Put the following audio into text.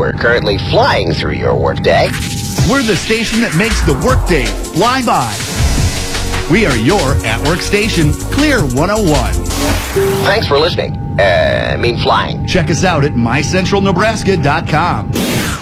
we're currently flying through your workday. We're the station that makes the workday fly by. We are your at-work station, Clear 101. Thanks for listening. Flying. Check us out at mycentralnebraska.com.